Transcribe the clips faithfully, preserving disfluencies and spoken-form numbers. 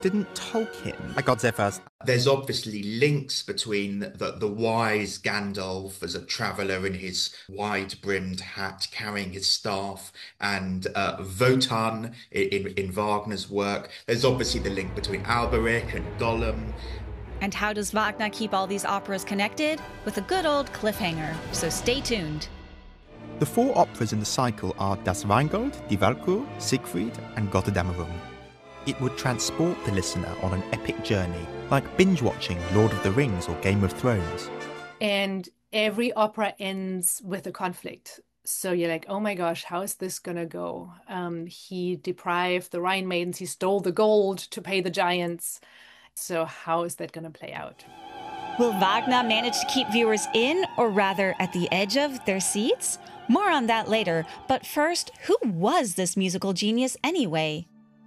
Didn't Tolkien, like God's there first? There's obviously links between the, the wise Gandalf as a traveller in his wide-brimmed hat carrying his staff and uh, Wotan in, in, in Wagner's work. There's obviously the link between Alberic and Gollum. And how does Wagner keep all these operas connected? With a good old cliffhanger, so stay tuned. The four operas in the cycle are Das Rheingold, Die Walküre, Siegfried and Götterdämmerung. It would transport the listener on an epic journey, like binge-watching Lord of the Rings or Game of Thrones. And every opera ends with a conflict. So you're like, oh my gosh, how is this gonna go? Um, he deprived the Rhine maidens, he stole the gold to pay the giants. So how is that gonna play out? Will Wagner manage to keep viewers in, or rather at the edge of their seats? More on that later, but first, who was this musical genius anyway?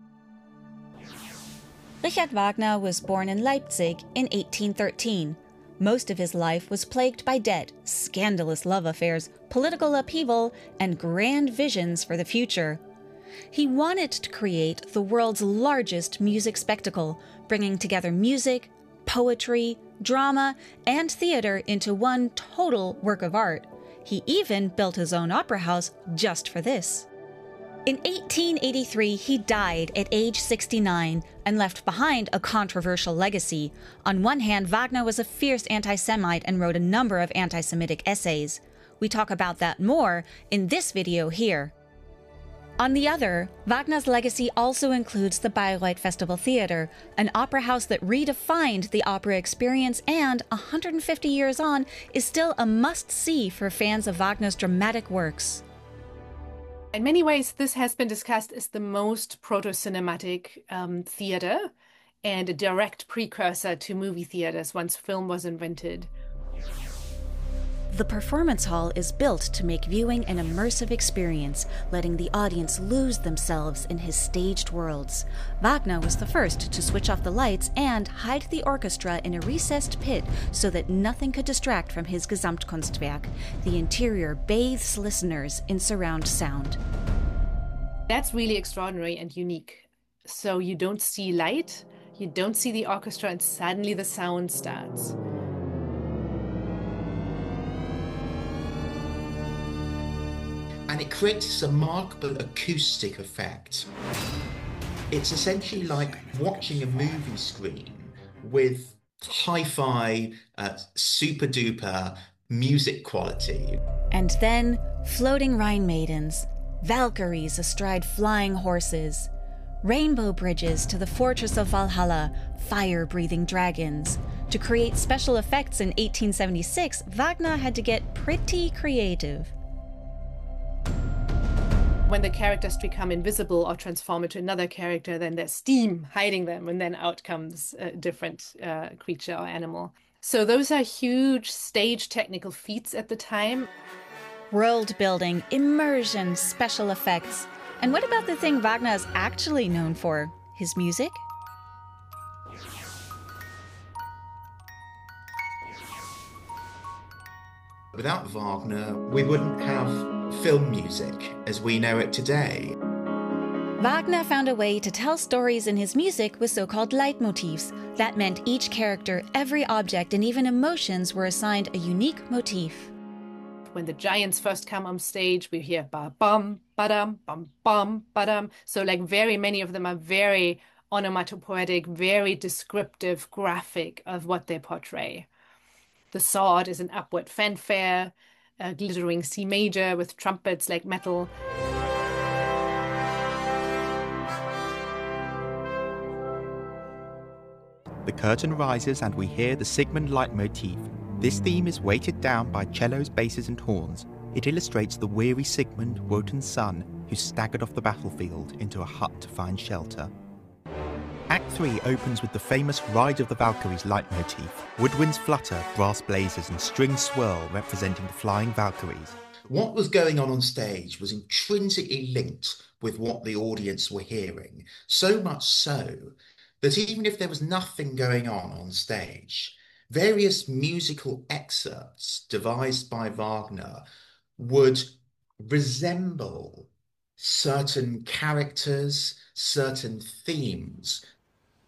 Richard Wagner was born in Leipzig in eighteen thirteen. Most of his life was plagued by debt, scandalous love affairs, political upheaval, and grand visions for the future. He wanted to create the world's largest music spectacle, bringing together music, poetry, drama, and theater into one total work of art. He even built his own opera house just for this. In eighteen eighty-three, he died at age sixty-nine and left behind a controversial legacy. On one hand, Wagner was a fierce anti-Semite and wrote a number of anti-Semitic essays. We talk about that more in this video here. On the other, Wagner's legacy also includes the Bayreuth Festival Theater, an opera house that redefined the opera experience and, one hundred fifty years on, is still a must-see for fans of Wagner's dramatic works. In many ways, this has been discussed as the most proto-cinematic um, theater and a direct precursor to movie theaters once film was invented. The performance hall is built to make viewing an immersive experience, letting the audience lose themselves in his staged worlds. Wagner was the first to switch off the lights and hide the orchestra in a recessed pit so that nothing could distract from his Gesamtkunstwerk. The interior bathes listeners in surround sound. That's really extraordinary and unique. So you don't see light, you don't see the orchestra, and suddenly the sound starts. And it creates a remarkable acoustic effect. It's essentially like watching a movie screen with hi-fi, uh, super-duper music quality. And then, floating Rhine maidens, Valkyries astride flying horses, rainbow bridges to the fortress of Valhalla, fire-breathing dragons. To create special effects in eighteen seventy-six, Wagner had to get pretty creative. When the characters become invisible or transform into another character, then there's steam hiding them, and then out comes a different uh, creature or animal. So those are huge stage technical feats at the time. World building, immersion, special effects. And what about the thing Wagner is actually known for? His music? Without Wagner, we wouldn't have film music as we know it today. Wagner found a way to tell stories in his music with so-called leitmotifs. That meant each character, every object, and even emotions were assigned a unique motif. When the giants first come on stage, we hear ba-bum, ba-dum, bum-bum, ba-dum. So like very many of them are very onomatopoetic, very descriptive, graphic of what they portray. The sword is an upward fanfare, a glittering C major with trumpets like metal. The curtain rises and we hear the Sigmund leitmotif. This theme is weighted down by cellos, basses and horns. It illustrates the weary Sigmund, Wotan's son, who staggered off the battlefield into a hut to find shelter. Act three opens with the famous Ride of the Valkyries leitmotif. Woodwinds flutter, brass blazes and strings swirl representing the flying Valkyries. What was going on on stage was intrinsically linked with what the audience were hearing, so much so that even if there was nothing going on on stage, various musical excerpts devised by Wagner would resemble certain characters, certain themes